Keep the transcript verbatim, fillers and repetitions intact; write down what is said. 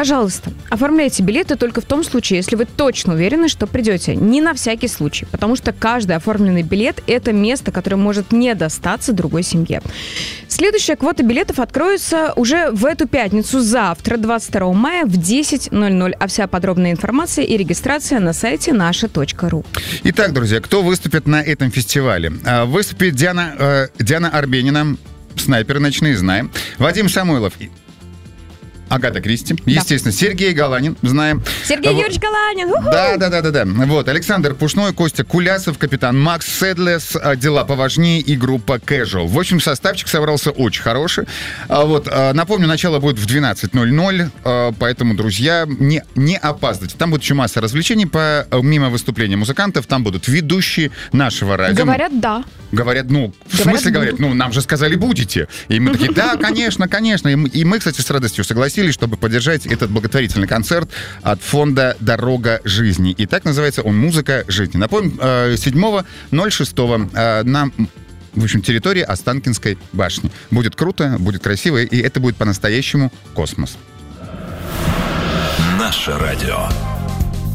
Пожалуйста, оформляйте билеты только в том случае, если вы точно уверены, что придете. Не на всякий случай, потому что каждый оформленный билет – это место, которое может не достаться другой семье. Следующая квота билетов откроется уже в эту пятницу, завтра, двадцать второго мая в десять ноль ноль. А вся подробная информация и регистрация на сайте наша точка ру. Итак, друзья, кто выступит на этом фестивале? Выступит Диана, э, Диана Арбенина, снайперы ночные, знаем. Вадим Самойлов, Агата Кристи, да. Естественно, Сергей Галанин, знаем. Сергей Юрьевич Галанин! У-ху! Да, да, да, да, да. Вот, Александр Пушной, Костя Кулясов, капитан Макс Седлес, дела поважнее и группа Casual. В общем, составчик собрался очень хороший. Вот, напомню, начало будет в двенадцать ноль ноль, поэтому, друзья, не, не опаздывайте. Там будет еще масса развлечений, помимо выступления музыкантов, там будут ведущие нашего радио. Говорят, да. Говорят, ну, в говорят, смысле говорят? Ну, нам же сказали, будете. И мы такие, да, конечно, конечно. И мы, и мы, кстати, с радостью согласились, чтобы поддержать этот благотворительный концерт от фонда «Дорога жизни». И так называется он «Музыка жизни». Напомню, седьмого ноль шестого на, в общем, территории Останкинской башни. Будет круто, будет красиво, и это будет по-настоящему космос. Наше радио.